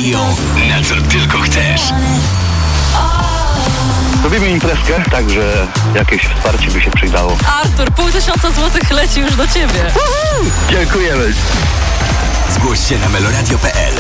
Radio, na co tylko chcesz. Robimy imprezkę, także jakieś wsparcie by się przydało. Artur, 500 złotych leci już do ciebie. Dziękujemy. Zgłoś się na meloradio.pl.